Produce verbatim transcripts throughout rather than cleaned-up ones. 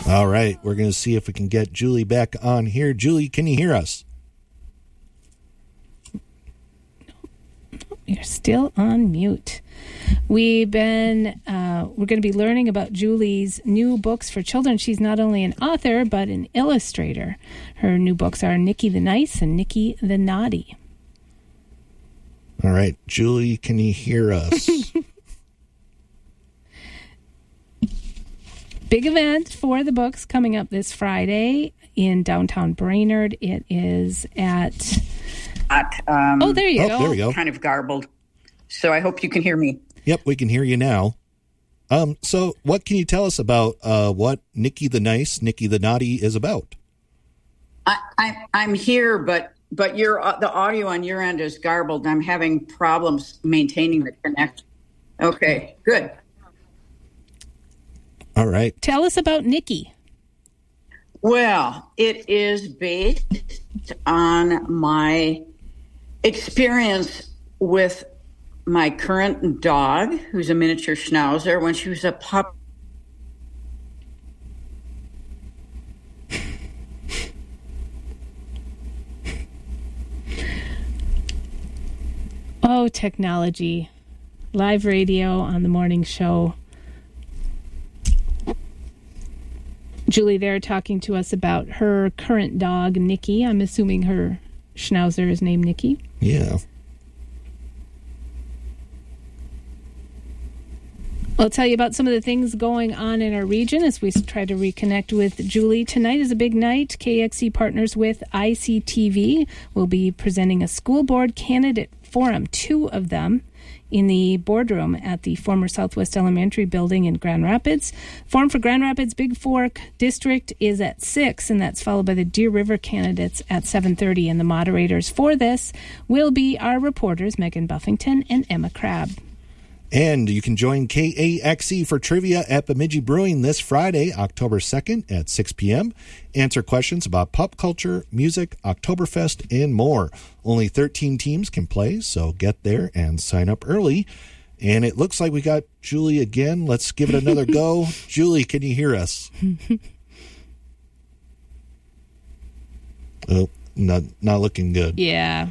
All right, we're going to see if we can get Julie back on here. Julie, can you hear us? You're still on mute. We've been, uh, we're going to be learning about Julie's new books for children. She's not only an author, but an illustrator. Her new books are Nikki the Nice and Nikki the Naughty. All right, Julie, can you hear us? Big event for the books coming up this Friday in downtown Brainerd. It is at... At, um, oh, there you oh, go. There we go. Kind of garbled. So I hope you can hear me. Yep, we can hear you now. Um, so what can you tell us about uh, what Nikki the Nice, Nikki the Naughty is about? I, I, I'm here, but but your uh, the audio on your end is garbled. I'm having problems maintaining the connection. Okay, good. All right. Tell us about Nikki. Well, it is based on my experience with my current dog, who's a miniature schnauzer, when she was a pup. Oh, technology. Live radio on the morning show. Julie there talking to us about her current dog, Nikki. I'm assuming her schnauzer is named Nikki. Yeah. I'll tell you about some of the things going on in our region as we try to reconnect with Julie. Tonight is a big night. K X C partners with I C T V. We'll be presenting a school board candidate forum, two of them, in the boardroom at the former Southwest Elementary building in Grand Rapids. Forum for Grand Rapids Big Fork District is at six, and that's followed by the Deer River candidates at seven thirty. And the moderators for this will be our reporters, Megan Buffington and Emma Crabb. And you can join K A X E for trivia at Bemidji Brewing this Friday, October second at six p.m. Answer questions about pop culture, music, Oktoberfest, and more. Only thirteen teams can play, so get there and sign up early. And it looks like we got Julie again. Let's give it another go. Julie, can you hear us? Oh, not, not looking good. Yeah.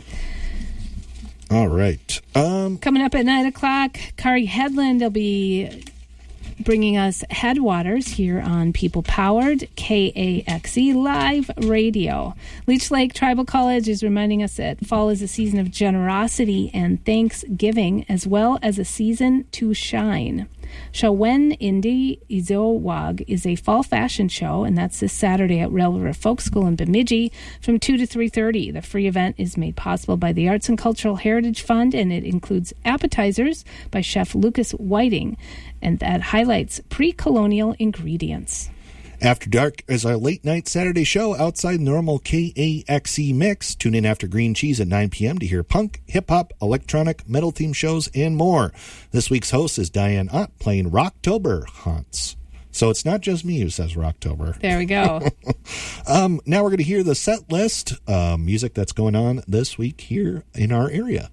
All right. Um, Coming up at nine o'clock, Kari Headland will be bringing us Headwaters here on People Powered K A X E Live Radio. Leech Lake Tribal College is reminding us that fall is a season of generosity and thanksgiving, as well as a season to shine. Shawen Indi Izowag is a fall fashion show, and that's this Saturday at Rail River Folk School in Bemidji from two to three thirty. The free event is made possible by the Arts and Cultural Heritage Fund, and it includes appetizers by Chef Lucas Whiting, and that highlights pre-colonial ingredients. After Dark is our late-night Saturday show outside normal K A X E mix. Tune in after Green Cheese at nine p.m. to hear punk, hip-hop, electronic, metal-themed shows, and more. This week's host is Diane Ott playing Rocktober Haunts. So it's not just me who says Rocktober. There we go. um, now we're going to hear the set list, uh, music that's going on this week here in our area.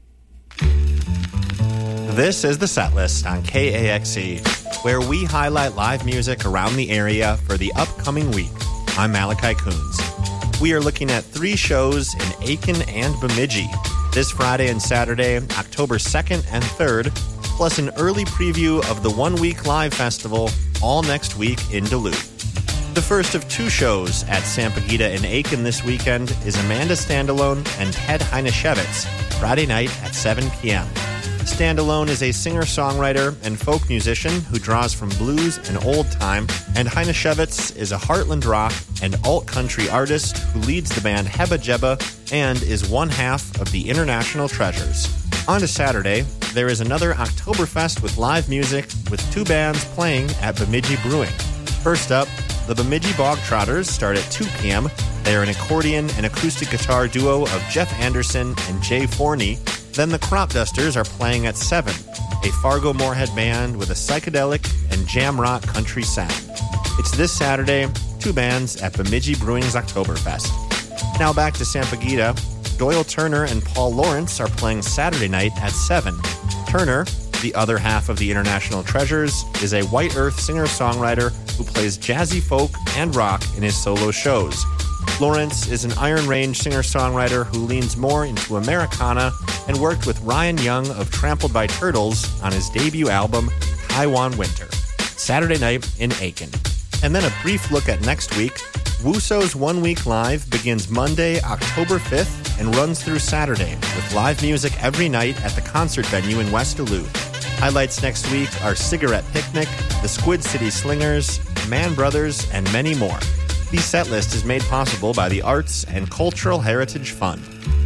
This is the set list on K A X E, where we highlight live music around the area for the upcoming week. I'm Malachi Coons. We are looking at three shows in Aiken and Bemidji this Friday and Saturday, October second and third, plus an early preview of the one-week live festival all next week in Duluth. The first of two shows at Sampaguita in Aiken this weekend is Amanda Standalone and Ted Heineshevitz, Friday night at seven p.m. Standalone is a singer-songwriter and folk musician who draws from blues and old time, and Heineshevitz is a heartland rock and alt-country artist who leads the band Heba Jeba and is one half of the International Treasures. On to Saturday, there is another Oktoberfest with live music with two bands playing at Bemidji Brewing. First up, the Bemidji Bog Trotters start at two p.m. They are an accordion and acoustic guitar duo of Jeff Anderson and Jay Forney. Then the Crop Dusters are playing at seven, a Fargo Moorhead band with a psychedelic and jam rock country sound. It's this Saturday, two bands at Bemidji Brewing's Oktoberfest. Now back to Sampaguita. Doyle Turner and Paul Lawrence are playing Saturday night at seven. Turner, The other half of the International Treasures is a White Earth singer-songwriter who plays jazzy folk and rock in his solo shows. Lawrence is an Iron Range singer-songwriter who leans more into Americana and worked with Ryan Young of Trampled by Turtles on his debut album, Taiwan Winter. Saturday night in Aiken. And then a brief look at next week. Wuso's One Week Live begins Monday, October fifth, and runs through Saturday, with live music every night at the concert venue in West Duluth. Highlights next week are Cigarette Picnic, the Squid City Slingers, Man Brothers, and many more. The set list is made possible by the Arts and Cultural Heritage Fund.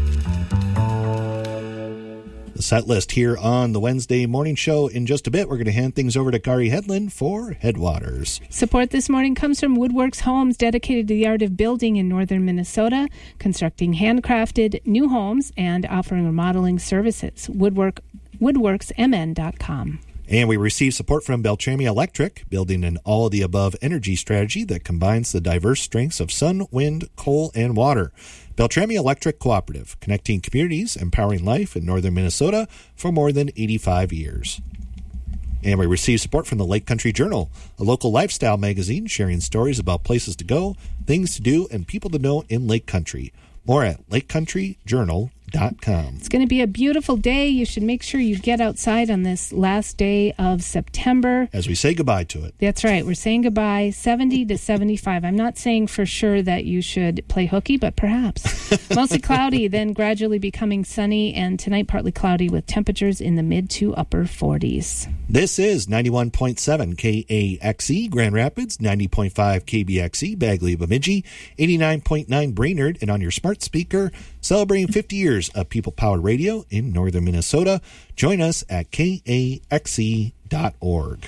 The set list here on the Wednesday morning show. In just a bit, we're going to hand things over to Kari Hedlund for Headwaters. Support this morning comes from Woodworks Homes, dedicated to the art of building in northern Minnesota, constructing handcrafted new homes and offering remodeling services. Woodwork, woodworks m n dot com. And we receive support from Beltrami Electric, building an all-of-the-above energy strategy that combines the diverse strengths of sun, wind, coal, and water. Beltrami Electric Cooperative, connecting communities, empowering life in northern Minnesota for more than eighty-five years. And we receive support from the Lake Country Journal, a local lifestyle magazine sharing stories about places to go, things to do, and people to know in Lake Country. More at lake country journal dot com. It's going to be a beautiful day. You should make sure you get outside on this last day of September. As we say goodbye to it. That's right. We're saying goodbye, seventy to seventy-five. I'm not saying for sure that you should play hooky, but perhaps. Mostly cloudy, then gradually becoming sunny, and tonight partly cloudy with temperatures in the mid to upper forties. This is ninety-one point seven K A X E Grand Rapids, ninety point five K B X E Bagley Bemidji, eighty-nine point nine Brainerd, and on your smart speaker, celebrating fifty years of people-powered radio in northern Minnesota. Join us at K A X E dot org.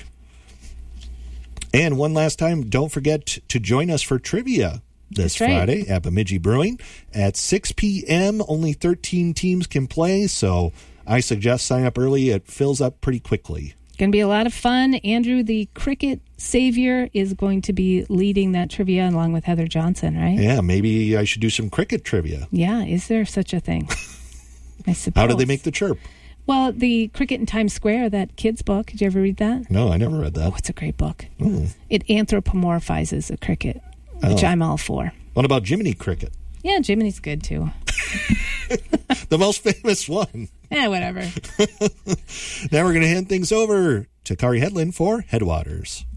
And one last time, don't forget to join us for trivia this That's right. Friday at Bemidji Brewing at six p.m. Only thirteen teams can play, so I suggest sign up early. It fills up pretty quickly. Going to be a lot of fun. Andrew, the cricket savior, is going to be leading that trivia along with Heather Johnson, right? Yeah, maybe I should do some cricket trivia. Yeah, is there such a thing? I suppose. How did they make the chirp? Well, the Cricket in Times Square, that kid's book. Did you ever read that? No, I never read that. Oh, it's a great book. Ooh. It anthropomorphizes a cricket, which Oh. I'm all for. What about Jiminy Cricket? Yeah, Jiminy's good, too. The most famous one. Eh, whatever. Now we're going to hand things over to Kari Hedlund for Headwaters.